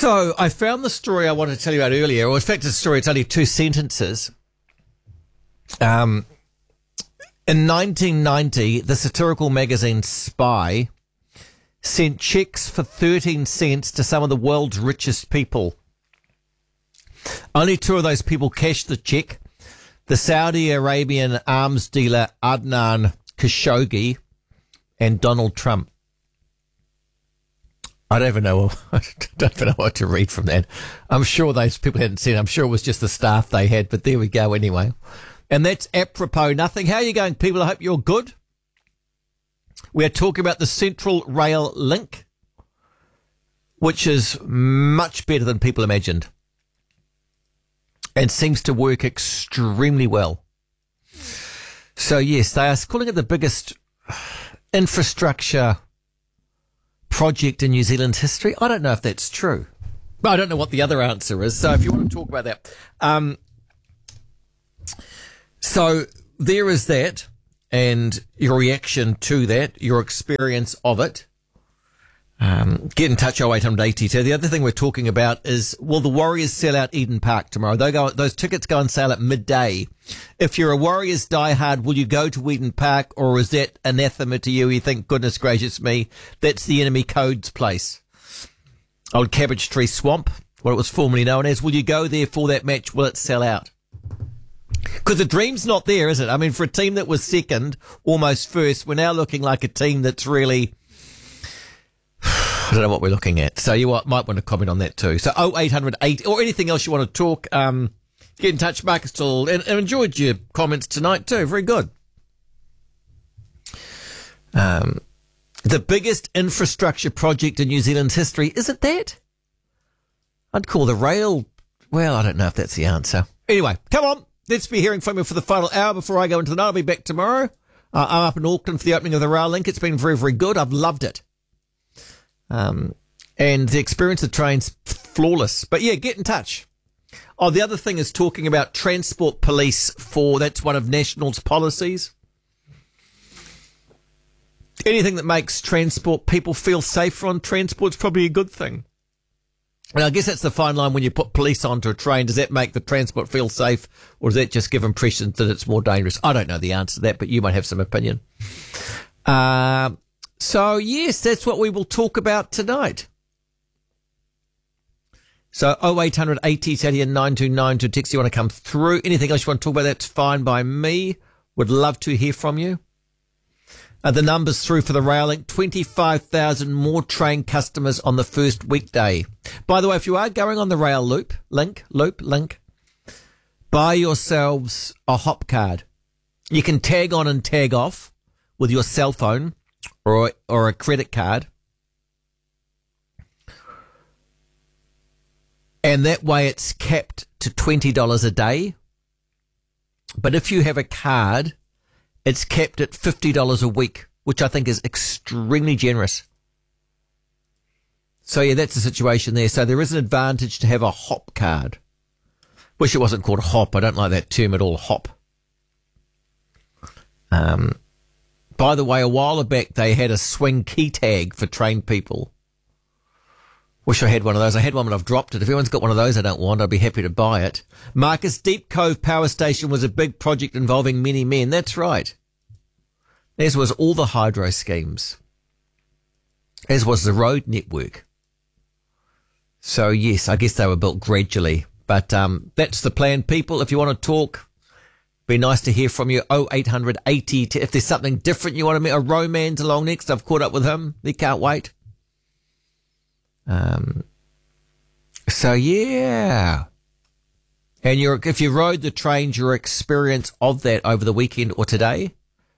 So I found the story I wanted to tell you about earlier. Well, in fact, it's a story. It's only two sentences. In 1990, the satirical magazine Spy sent checks for 13 cents to some of the world's richest people. Only two of those people cashed the check. The Saudi Arabian arms dealer Adnan Khashoggi and Donald Trump. I don't even know what to read from that. I'm sure those people hadn't seen it. I'm sure it was just the staff they had, but there we go anyway. And that's apropos nothing. How are you going, people? I hope you're good. We are talking about the Central Rail Link, which is much better than people imagined and seems to work extremely well. So, yes, they are calling it the biggest infrastructure project in New Zealand's history. I don't know if that's true. I don't know what the other answer is. So if you want to talk about that. So there is that and your reaction to that, your experience of it. Get in touch, 0880. So the other thing we're talking about is, will the Warriors sell out Eden Park tomorrow? Those tickets go on sale at midday. If you're a Warriors diehard, will you go to Eden Park, or is that anathema to you? You think, goodness gracious me, that's the enemy code's place. Old Cabbage Tree Swamp, what it was formerly known as. Will you go there for that match? Will it sell out? Because the dream's not there, is it? I mean, for a team that was second, almost first, we're now looking like a team that's really... I don't know what we're looking at. So you might want to comment on that too. So 0800 80 or anything else you want to talk, get in touch, Marcus Toll, and enjoyed your comments tonight too. Very good. The biggest infrastructure project in New Zealand's history, is it that? I'd call the rail, well, I don't know if that's the answer. Anyway, come on. Let's be hearing from you for the final hour before I go into the night. I'll be back tomorrow. I'm up in Auckland for the opening of the rail link. It's been very, very good. I've loved it. And the experience of the train's flawless. But yeah, get in touch. Oh, the other thing is talking about transport police that's one of National's policies. Anything that makes transport people feel safer on transport is probably a good thing. And I guess that's the fine line when you put police onto a train. Does that make the transport feel safe, or does that just give impressions that it's more dangerous? I don't know the answer to that, but you might have some opinion. So, yes, that's what we will talk about tonight. So, 0800 80 and 929 to text you want to come through. Anything else you want to talk about, that's fine by me. Would love to hear from you. The numbers through for the rail link, 25,000 more train customers on the first weekday. By the way, if you are going on the rail link, buy yourselves a hop card. You can tag on and tag off with your cell phone or a credit card. And that way it's capped to $20 a day. But if you have a card, it's capped at $50 a week, which I think is extremely generous. So yeah, that's the situation there. So there is an advantage to have a hop card. Wish it wasn't called hop. I don't like that term at all, hop. By the way, a while back they had a swing key tag for trained people. Wish I had one of those. I had one, but I've dropped it. If anyone's got one of those I don't want, I'd be happy to buy it. Marcus, Deep Cove Power Station was a big project involving many men. That's right. As was all the hydro schemes. As was the road network. So, yes, I guess they were built gradually. But that's the plan, people. If you want to talk, be nice to hear from you. 0800 80. If there's something different you want to meet. A Roman's along next. I've caught up with him. He can't wait. So yeah. And if you rode the trains, your experience of that over the weekend or today.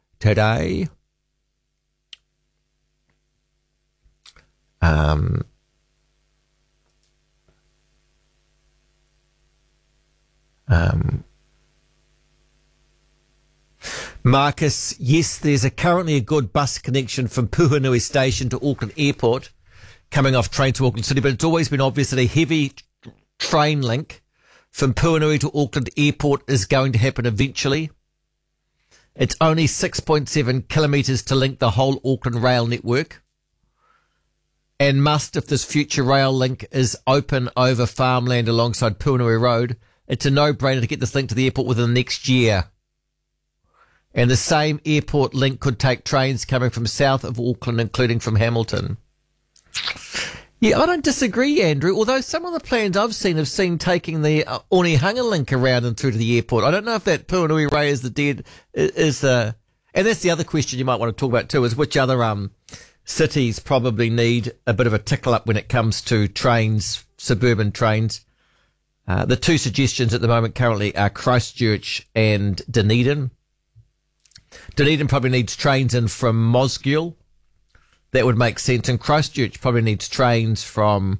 Marcus, yes, there's currently a good bus connection from Puhonui Station to Auckland Airport, coming off train to Auckland City, but it's always been obvious that a heavy train link from Puhonui to Auckland Airport is going to happen eventually. It's only 6.7 kilometres to link the whole Auckland rail network. and must if this future rail link is open over farmland alongside Puanui Road. It's a no-brainer to get this link to the airport within the next year. And the same airport link could take trains coming from south of Auckland, including from Hamilton. Yeah, I don't disagree, Andrew, although some of the plans I've seen have seen taking the Onehunga link around and through to the airport. I don't know if that Puanui Ray is and that's the other question you might want to talk about too, is which other cities probably need a bit of a tickle up when it comes to trains, suburban trains. The two suggestions at the moment currently are Christchurch and Dunedin. Dunedin probably needs trains in from Mosgiel. That would make sense. And Christchurch probably needs trains from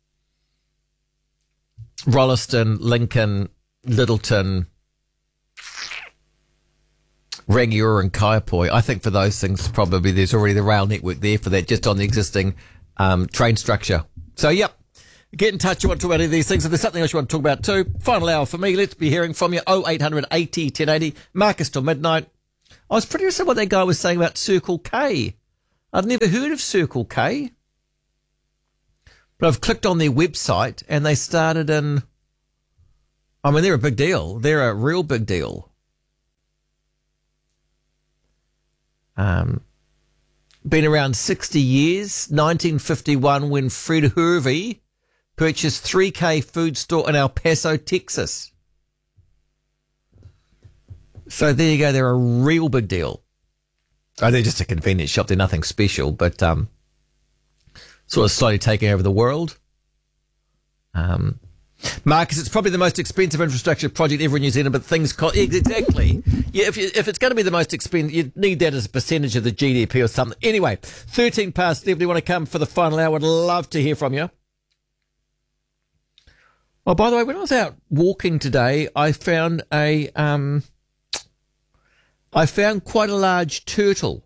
Rolleston, Lincoln, Littleton, Rangiora and Kaiapoi. I think for those things, probably there's already the rail network there for that, just on the existing train structure. So, yep. Get in touch. You want to talk about any of these things. If there's something else you want to talk about too, final hour for me. Let's be hearing from you. 0800 80 1080. Marcus till midnight. I was pretty interested in what that guy was saying about Circle K. I've never heard of Circle K, but I've clicked on their website and they started they're a big deal. They're a real big deal. Been around 60 years, 1951 when Fred Hervey purchased 3K food store in El Paso, Texas. So there you go. They're a real big deal. Oh, they're just a convenience shop. They're nothing special, but sort of slowly taking over the world. Marcus, it's probably the most expensive infrastructure project ever in New Zealand, but things cost exactly. Yeah, if it's going to be the most expensive, you need that as a percentage of the GDP or something. Anyway, 13 past 11. You want to come for the final hour? I'd love to hear from you. Oh, by the way, when I was out walking today, I found quite a large turtle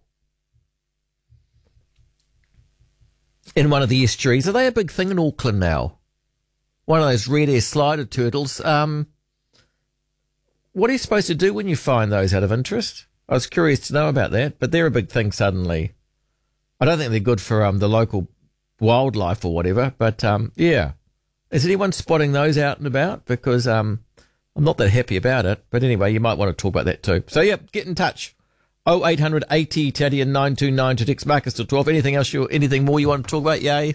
in one of the estuaries. Are they a big thing in Auckland now? One of those red air slider turtles. What are you supposed to do when you find those, out of interest? I was curious to know about that, but they're a big thing suddenly. I don't think they're good for the local wildlife or whatever, but yeah. Is anyone spotting those out and about? Because I'm not that happy about it, but anyway, you might want to talk about that too. So, yeah, get in touch. 0800 80 Teddy and 929 to text Marcus to 12. Anything more you want to talk about? Yay.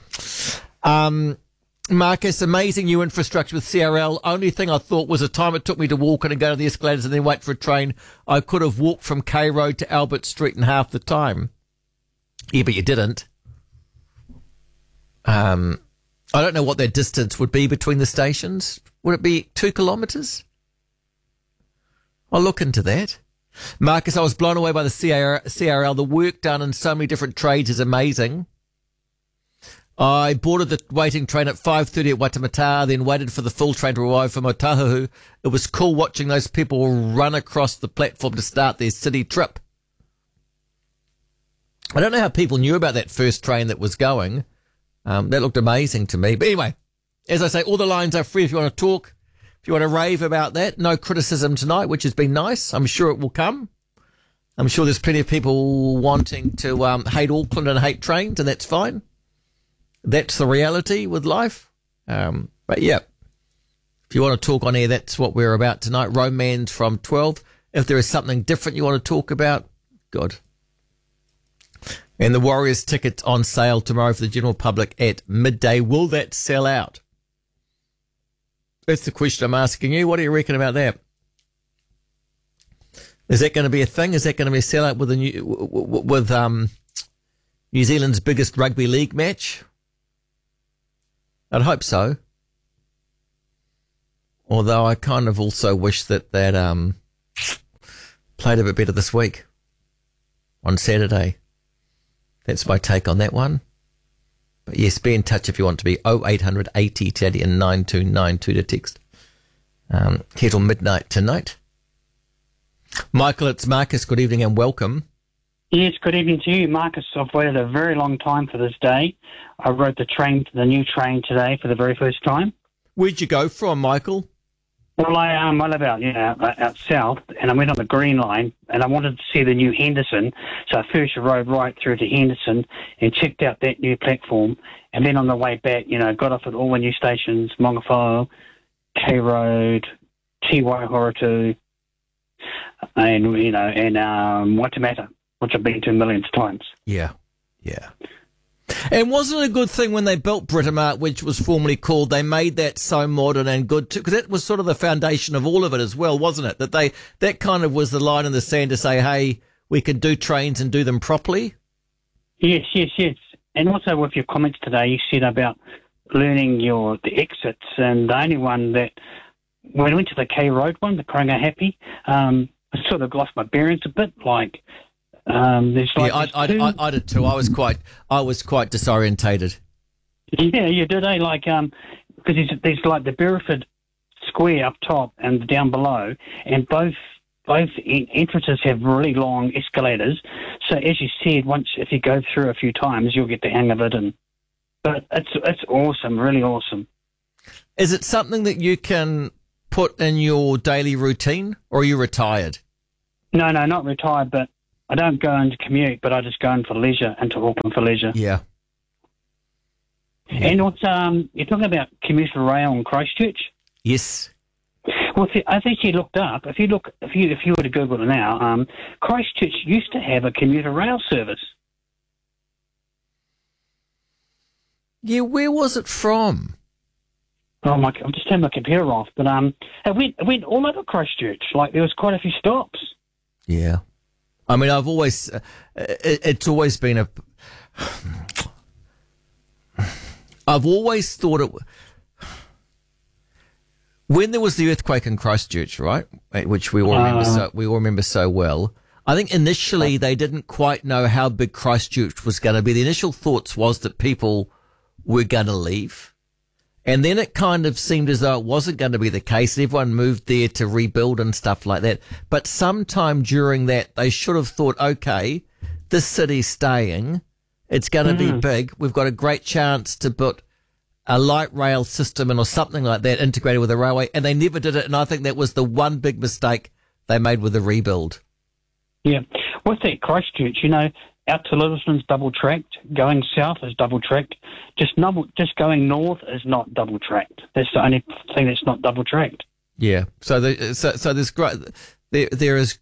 Marcus, amazing new infrastructure with CRL. Only thing I thought was the time it took me to walk in and go to the escalators and then wait for a train. I could have walked from K Road to Albert Street in half the time. Yeah, but you didn't. I don't know what that distance would be between the stations. Would it be 2 kilometres? I'll look into that. Marcus, I was blown away by the CRL. The work done in so many different trades is amazing. I boarded the waiting train at 5:30 at Waitemata, then waited for the full train to arrive from Otahuhu. It was cool watching those people run across the platform to start their city trip. I don't know how people knew about that first train that was going. That looked amazing to me. But anyway, as I say, all the lines are free if you want to talk. If you want to rave about that, no criticism tonight, which has been nice. I'm sure it will come. I'm sure there's plenty of people wanting to hate Auckland and hate trains, and that's fine. That's the reality with life. But yeah, if you want to talk on air, that's what we're about tonight. Romance from 12. If there is something different you want to talk about, good. And the Warriors tickets on sale tomorrow for the general public at midday. Will that sell out? That's the question I'm asking you. What do you reckon about that? Is that going to be a thing? Is that going to be a sellout with New Zealand's biggest rugby league match? I'd hope so. Although I kind of also wish that played a bit better this week on Saturday. That's my take on that one. But yes, be in touch if you want to be. 0800 80 Teddy and 9292 to text. Here till midnight tonight. Michael, it's Marcus. Good evening and welcome. Yes, good evening to you, Marcus. I've waited a very long time for this day. I rode the new train today for the very first time. Where'd you go from, Michael? Well, I live out south, and I went on the Green Line, and I wanted to see the new Henderson. So I first rode right through to Henderson and checked out that new platform, and then on the way back, got off at all the new stations: Mongawhao, K Road, Te Waihoratu, and Waitemata, which I've been to millions of times. Yeah, yeah. And wasn't it a good thing when they built Britomart, which was formerly called, they made that so modern and good too? Because that was sort of the foundation of all of it as well, wasn't it? That kind of was the line in the sand to say, hey, we can do trains and do them properly. Yes. And also with your comments today, you said about learning the exits, and the only one that, when I went to the K Road one, the Karangahape Happy, I sort of lost my bearings a bit, like... there's like I did too. I was quite disorientated. Yeah, you did, eh? Like, because there's like the Burford Square up top and down below, and both entrances have really long escalators. So as you said, if you go through a few times, you'll get the hang of it. But it's awesome, really awesome. Is it something that you can put in your daily routine, or are you retired? No, not retired, but I don't go in to commute, but I just go in for leisure, into Auckland for leisure. Yeah. And what's you're talking about commuter rail in Christchurch? Yes. Well, I think you looked up. If you were to Google it now, Christchurch used to have a commuter rail service. Yeah, where was it from? Oh my! I'm just turning my computer off, but it went all over Christchurch. Like there was quite a few stops. Yeah. I mean, I've always, it's always been I've always thought when there was the earthquake in Christchurch, right, which we all remember so well. I think initially they didn't quite know how big Christchurch was going to be. The initial thoughts was that people were going to leave. And then it kind of seemed as though it wasn't going to be the case. Everyone moved there to rebuild and stuff like that. But sometime during that, they should have thought, okay, this city's staying. It's going to be big. We've got a great chance to put a light rail system in or something like that integrated with a railway. And they never did it. And I think that was the one big mistake they made with the rebuild. Yeah. With that Christchurch, out to Littleton's double-tracked. Going south is double-tracked. Just going north is not double-tracked. That's the only thing that's not double-tracked. Yeah. So there's great. There is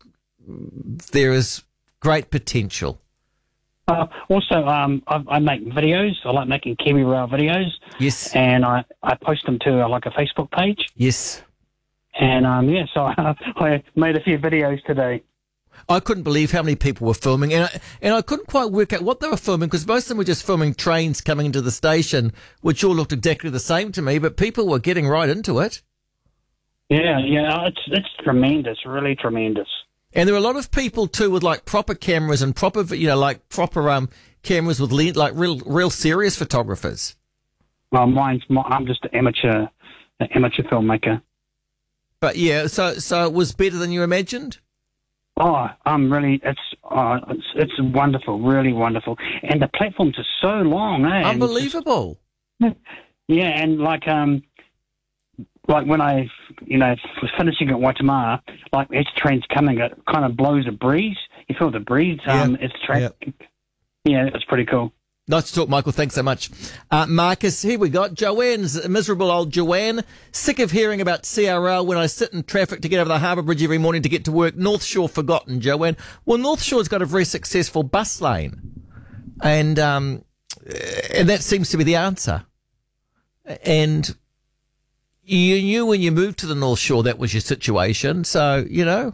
great potential. Also, I make videos. I like making Kiwi Rail videos. Yes. And I post them to like a Facebook page. Yes. And so I made a few videos today. I couldn't believe how many people were filming, and I couldn't quite work out what they were filming, because most of them were just filming trains coming into the station, which all looked exactly the same to me, but people were getting right into it. Yeah, it's tremendous, really tremendous. And there were a lot of people too with like proper cameras and proper cameras with like real serious photographers. Well, I'm just an amateur filmmaker. But yeah, so it was better than you imagined? Oh, it's wonderful, really wonderful. And the platforms are so long, eh? Unbelievable. Yeah, and like when I, was finishing at Waitemata, like as train's coming, it kind of blows a breeze. You feel the breeze. It's Yeah, it's pretty cool. Nice to talk, Michael. Thanks so much. Marcus, here we got Joanne's miserable old Joanne. Sick of hearing about CRL when I sit in traffic to get over the Harbour Bridge every morning to get to work. North Shore forgotten, Joanne. Well, North Shore's got a very successful bus lane. And that seems to be the answer. And you knew when you moved to the North Shore that was your situation. So,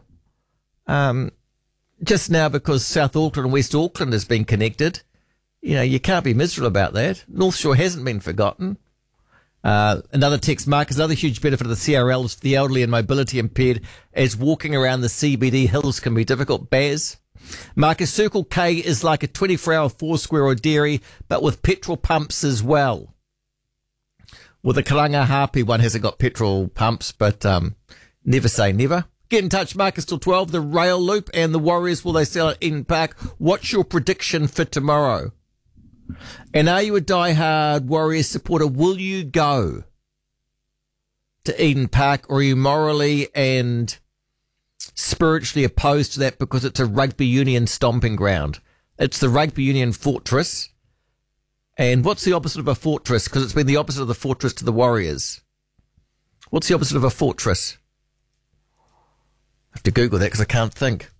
just now because South Auckland and West Auckland has been connected, you can't be miserable about that. North Shore hasn't been forgotten. Another text, Marcus, another huge benefit of the CRL is for the elderly and mobility impaired, as walking around the CBD hills can be difficult. Baz. Marcus, Circle K is like a 24-hour Foursquare or Dairy, but with petrol pumps as well. Well, the Karangahape one hasn't got petrol pumps, but never say never. Get in touch, Marcus, till 12. The rail loop and the Warriors, will they sell at Eden Park? What's your prediction for tomorrow? And are you a diehard Warriors supporter? Will you go? to Eden Park, or are you morally and spiritually opposed to that because it's a rugby union stomping ground? It's the rugby union fortress. And what's the opposite of a fortress? Because it's been the opposite of the fortress to the Warriors. What's the opposite of a fortress? I have to Google that because I can't think.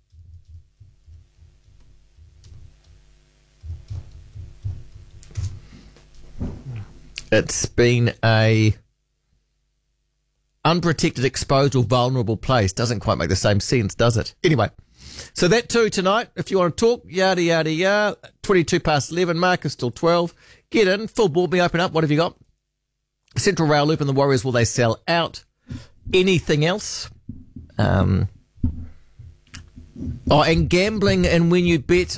It's been a unprotected, exposed or vulnerable place. Doesn't quite make the same sense, does it? Anyway, so that too tonight, if you want to talk, yada, yada, yada. 22 past 11, Marcus till 12. Get in, full board, me open up. What have you got? Central Rail Loop and the Warriors, will they sell out? Anything else? And gambling, and when you bet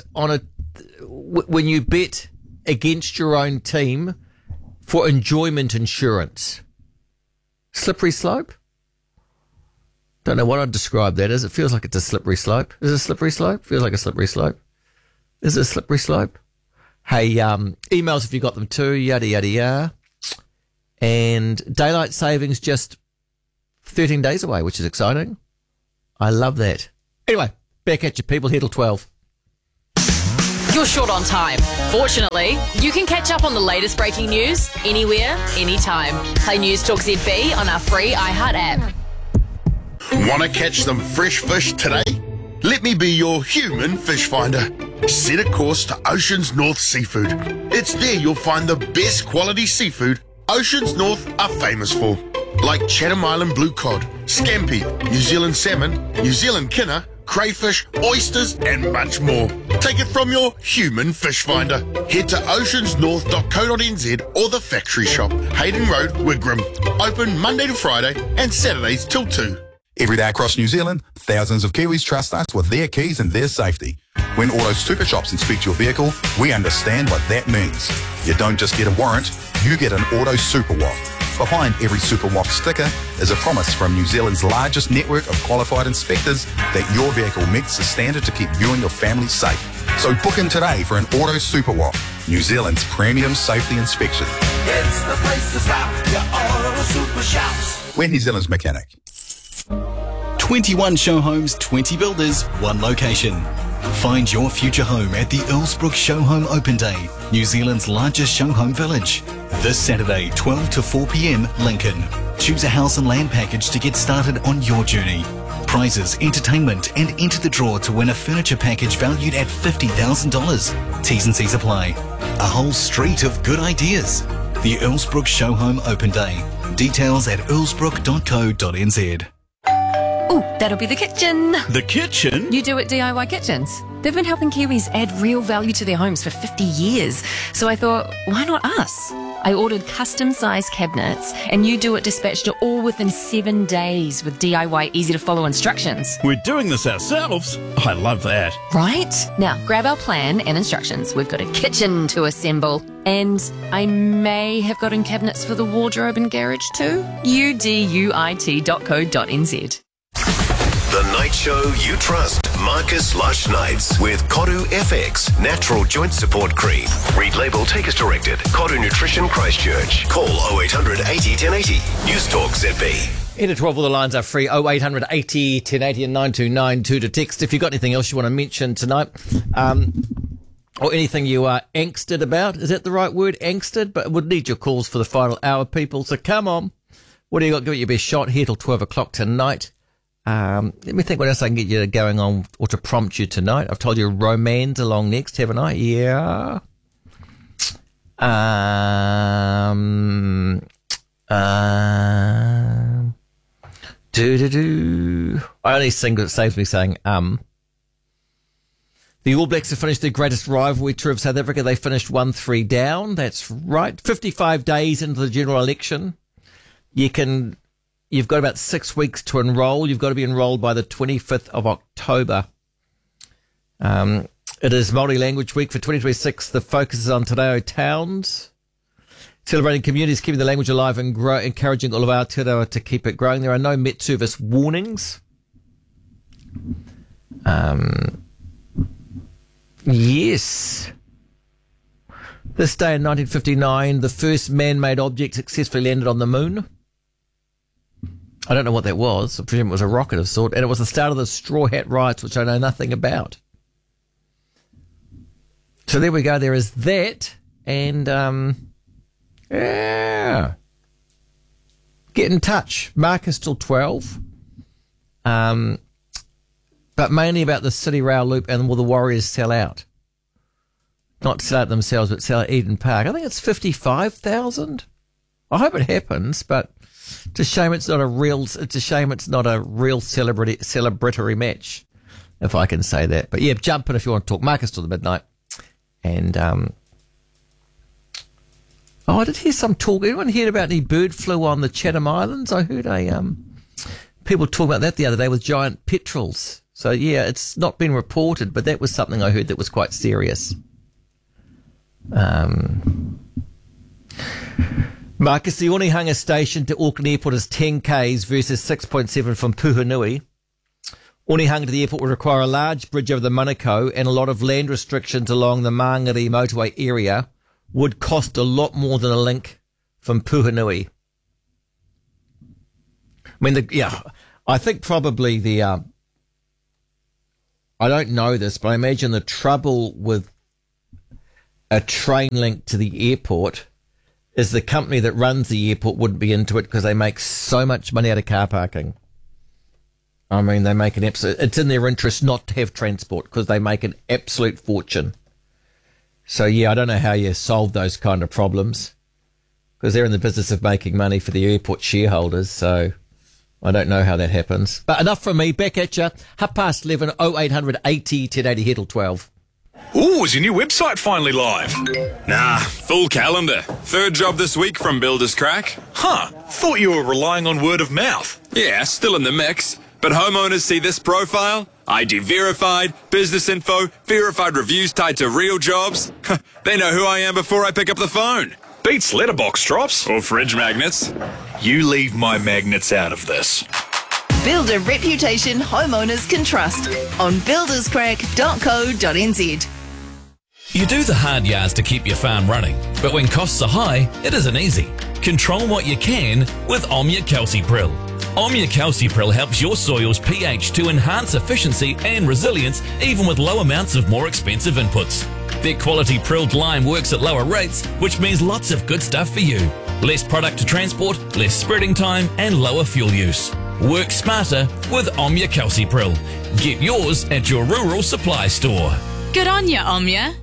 against your own team for enjoyment insurance. Slippery slope? Don't know what I'd describe that as. It feels like it's a slippery slope. Is it a slippery slope? Feels like a slippery slope. Is it a slippery slope? Hey, emails if you got them too, yada, yada, yada. And daylight savings just 13 days away, which is exciting. I love that. Anyway, back at you people, here till 12. You're short on time. Fortunately, you can catch up on the latest breaking news anywhere, anytime. Play News Talk ZB on our free iHeart app. Want to catch some fresh fish today? Let me be your human fish finder. Set a course to Oceans North Seafood. It's there you'll find the best quality seafood Oceans North are famous for, like Chatham Island blue cod, scampi, New Zealand salmon, New Zealand kinner, crayfish, oysters and much more. Take it from your human fish finder. Head to oceansnorth.co.nz or the factory shop, Hayden Road, Wigram. Open Monday to Friday and Saturdays till 2. Every day across New Zealand, thousands of Kiwis trust us with their keys and their safety. When Auto Super Shops inspect your vehicle, we understand what that means. You don't just get a warrant, you get an Auto Super Waff. Behind every Super Waff sticker is a promise from New Zealand's largest network of qualified inspectors that your vehicle meets the standard to keep you and your family safe. So book in today for an Auto Super Waff, New Zealand's premium safety inspection. It's the place to stop, your Auto Super Shops. We're New Zealand's mechanic. 21 show homes, 20 builders, one location. Find your future home at the Earlsbrook Show Home Open Day, New Zealand's largest show home village. This Saturday, 12 to 4 p.m, Lincoln. Choose a house and land package to get started on your journey. Prizes, entertainment, and enter the draw to win a furniture package valued at $50,000. T's and C's apply. A whole street of good ideas. The Earlsbrook Show Home Open Day. Details at earlsbrook.co.nz. Ooh, that'll be the kitchen. The kitchen? You do at DIY Kitchens. They've been helping Kiwis add real value to their homes for 50 years. So I thought, why not us? I ordered custom-sized cabinets, and You Do It dispatched it all within 7 days with DIY easy-to-follow instructions. We're doing this ourselves? I love that. Right? Now, grab our plan and instructions. We've got a kitchen to assemble. And I may have gotten cabinets for the wardrobe and garage too. uduit.co.nz. The night show you trust. Marcus Lush Nights with Kodu FX Natural Joint Support Cream. Read label, take as directed. Kodu Nutrition Christchurch. Call 0800 80 1080. News Talk ZB. 8 to 12, all the lines are free. 0800 80 1080 and 9292 to text. If you've got anything else you want to mention tonight, or anything you are angsted about. Is that the right word, angsted? But we'll need your calls for the final hour, people. So come on. What do you got? Give it your best shot here till 12 o'clock tonight. Let me think what else I can get you going on or to prompt you tonight. I've told you Roman's along next, haven't I? Yeah. I only sing that saves me saying, The All Blacks have finished their greatest rivalry tour of South Africa. They finished 1-3 down. That's right. 55 days into the general election. You've got about 6 weeks to enrol. You've got to be enrolled by the 25th of October. It is Multi-Language Week for 2026. The focus is on Te Reo towns. Celebrating communities, keeping the language alive and encouraging all of our te reo to keep it growing. There are no Met Service warnings. Yes. This day in 1959, the first man-made object successfully landed on the moon. I don't know what that was. I presume it was a rocket of sort. And it was the start of the Straw Hat Riots, which I know nothing about. So there we go. There is that. And, yeah. Get in touch. Marcus till 12. But mainly about the City Rail Loop and will the Warriors sell out? Not sell out themselves, but sell out Eden Park. I think it's 55,000. I hope it happens, but it's a shame it's not a real celebratory match, if I can say that. But yeah, jump in if you want to talk. Marcus till the midnight. And, I did hear some talk. Anyone heard about any bird flu on the Chatham Islands? I heard people talk about that the other day with giant petrels. So yeah, it's not been reported, but that was something I heard that was quite serious. Marcus, the Onehunga station to Auckland Airport is 10 k's versus 6.7 from Puhonui. Onehunga to the airport would require a large bridge over the Manukau and a lot of land restrictions along the Mangere motorway area. Would cost a lot more than a link from Puhonui. I mean, I think probably I don't know this, but I imagine the trouble with a train link to the airport is the company that runs the airport wouldn't be into it because they make so much money out of car parking. I mean, they make it's in their interest not to have transport because they make an absolute fortune. So, yeah, I don't know how you solve those kind of problems because they're in the business of making money for the airport shareholders. So I don't know how that happens. But enough from me. Back at you. 11:30 0800 80 1080 Heddle 12. Ooh, is your new website finally live? Nah, full calendar. Third job this week from Builders Crack. Huh, thought you were relying on word of mouth. Yeah, still in the mix. But homeowners see this profile, ID verified, business info, verified reviews tied to real jobs. They know who I am before I pick up the phone. Beats letterbox drops. Or fridge magnets. You leave my magnets out of this. Build a reputation homeowners can trust on builderscrack.co.nz. You do the hard yards to keep your farm running, but when costs are high, it isn't easy. Control what you can with Omnia Calcipril. Omnia Calcipril helps your soil's pH to enhance efficiency and resilience even with low amounts of more expensive inputs. Their quality prilled lime works at lower rates, which means lots of good stuff for you. Less product to transport, less spreading time, and lower fuel use. Work smarter with Omnia Calcipril. Get yours at your rural supply store. Good on ya, Omnia.